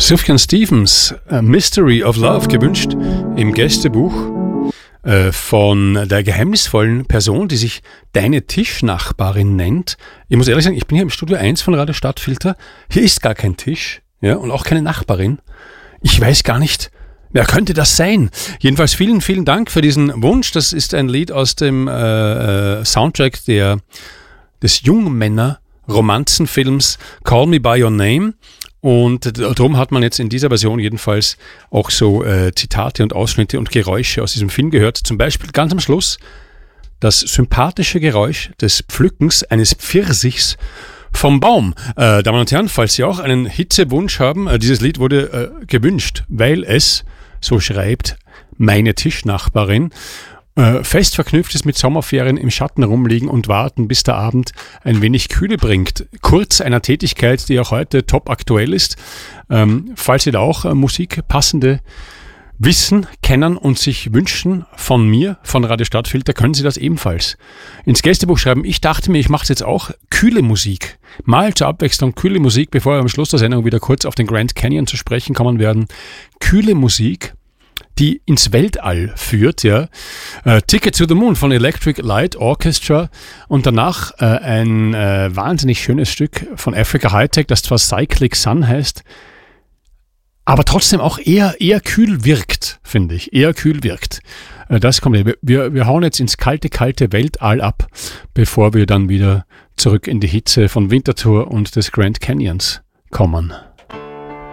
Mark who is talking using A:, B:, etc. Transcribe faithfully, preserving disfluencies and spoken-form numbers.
A: Sufjan Stevens, A Mystery of Love, gewünscht im Gästebuch äh, von der geheimnisvollen Person, die sich Deine Tischnachbarin nennt. Ich muss ehrlich sagen, ich bin hier im Studio eins von Radio Stadtfilter. Hier ist gar kein Tisch, ja, und auch keine Nachbarin. Ich weiß gar nicht, wer könnte das sein? Jedenfalls vielen, vielen Dank für diesen Wunsch. Das ist ein Lied aus dem äh, Soundtrack der, des Jungmänner-Romanzenfilms Call Me By Your Name. Und darum hat man jetzt in dieser Version jedenfalls auch so äh, Zitate und Ausschnitte und Geräusche aus diesem Film gehört. Zum Beispiel ganz am Schluss das sympathische Geräusch des Pflückens eines Pfirsichs vom Baum. Äh, Damen und Herren, falls Sie auch einen Hitzewunsch haben, äh, dieses Lied wurde äh, gewünscht, weil es, so schreibt meine Tischnachbarin, äh, fest verknüpft ist mit Sommerferien im Schatten rumliegen und warten, bis der Abend ein wenig Kühle bringt. Kurz einer Tätigkeit, die auch heute top aktuell ist. Ähm, falls Sie da auch äh, Musik passende wissen, kennen und sich wünschen von mir, von Radio Stadtfilter, können Sie das ebenfalls ins Gästebuch schreiben. Ich dachte mir, ich mache jetzt auch kühle Musik. Mal zur Abwechslung kühle Musik, bevor wir am Schluss der Sendung wieder kurz auf den Grand Canyon zu sprechen kommen werden. Kühle Musik, die ins Weltall führt, ja. Uh, Ticket to the Moon von Electric Light Orchestra und danach uh, ein uh, wahnsinnig schönes Stück von Africa High-Tech, das zwar Cyclic Sun heißt, aber trotzdem auch eher, eher kühl wirkt, finde ich. Eher kühl wirkt. Uh, das kommt. Wir, wir, wir hauen jetzt ins kalte, kalte Weltall ab, bevor wir dann wieder zurück in die Hitze von Winterthur und des Grand Canyons kommen.